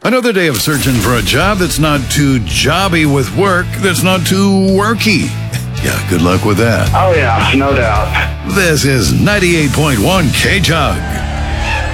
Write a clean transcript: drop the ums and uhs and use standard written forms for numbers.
Another day of searching for a job that's not too jobby with work, that's not too worky. Yeah, good luck with that. Oh, yeah, no doubt. This is 98.1 K-Jug.